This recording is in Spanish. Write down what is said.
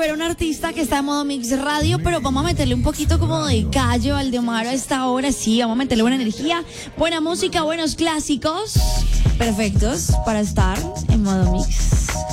volver a un artista que está en modo Mix Radio, pero vamos a meterle un poquito como de calle, Valdemar, a esta hora. Sí, vamos a meterle buena energía, buena música, buenos clásicos, perfectos para estar en modo Mix.